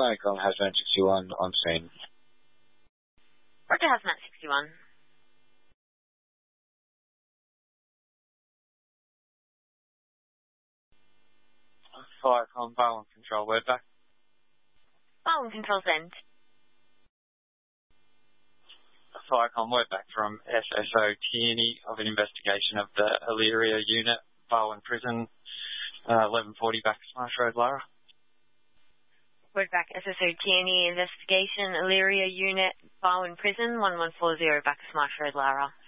Firecom Hazmat 61 on scene. Roger, Hazmat 61. Firecom, Barwon Control, word back. Barwon Control, send. Firecom, word back from SSO Tierney of an investigation of the Illyria unit, Barwon Prison, 1140 back to Smash Road, Lara. Word back, SSO Tierney, investigation, Illyria unit, Barwon Prison, 1140 back to Smash Road, Lara.